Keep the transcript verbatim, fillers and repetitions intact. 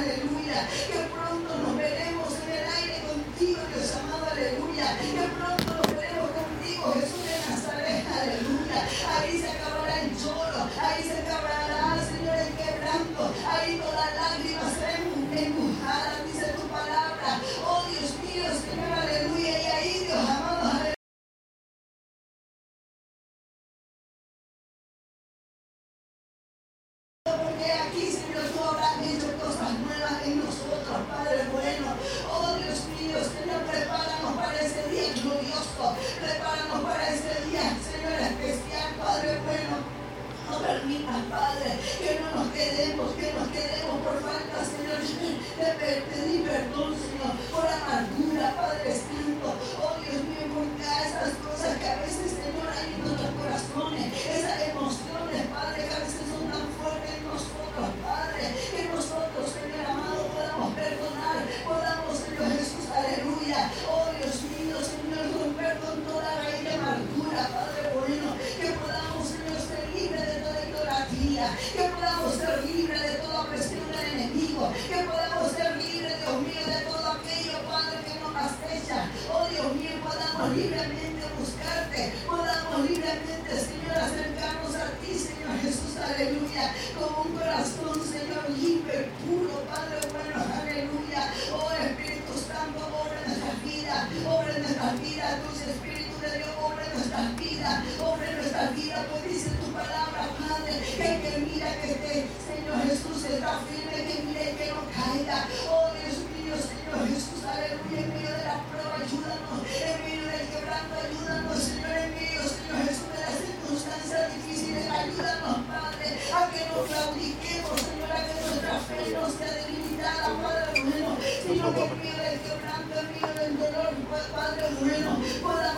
aleluya. Que pronto nos veremos en el aire contigo, Dios amado, aleluya. Que pronto nos veremos contigo, Jesús de Nazaret, aleluya. Ahí se acabará el lloro, ahí se acabará, Señor, el quebranto, ahí todas las lágrimas serán empujadas, dice tu palabra. Oh Dios mío, Señor, aleluya. Y ahí, Dios amado, aleluya. Porque aquí, Señor, tú habrás hecho cosas nuevas en nosotros, Padre bueno. Oh Dios mío, Señor, prepáranos para ese día glorioso. Prepáranos para ese día, Señor, especial, Padre bueno. No permitas, Padre, que no nos quedemos, que nos quedemos por falta, Señor, de pedir perdón, Señor, por amargura, Padre Santo. Oh Dios mío, por esas cosas que a veces, Señor, hay en nuestros corazones, esas emociones, Padre, que a veces son tan fuertes en nosotros, Padre, que nosotros, Señor amado, podamos perdonar, podamos, Señor Jesús, aleluya. Oh Dios mío, Señor, romper con toda raíz de amargura, Padre bueno, que podamos, Señor, ser libres de toda idolatría, que podamos ser libres de toda opresión del enemigo, que podamos ser libres, Dios mío, de todo aquello, Padre, que nos acecha. Oh Dios mío, podamos libremente buscarte, podamos libremente, Señor, acercarnos a ti, Señor Jesús, aleluya, con un corazón, Señor, limpio y puro, Padre bueno, aleluya. Oh Espíritu Santo, obra en nuestras vidas, obra en nuestras vidas, dulce Espíritu de Dios, obra en nuestras vidas, obra en nuestras vidas, pues dice tu palabra, Padre, que el que mira que esté, Señor Jesús, está firme, que mire que no caiga. Oh Dios mío, Señor Jesús, aleluya, en medio de la prueba, ayúdanos, en medio del quebranto, ayúdanos, Señor, en medio, Señor Jesús, de las circunstancias difíciles, ayúdanos, Padre, a que no claudiquemos, Señor, a que nuestra fe no sea debilitada, Padre bueno, sino que en medio del quebranto, en medio del dolor, Padre bueno, podamos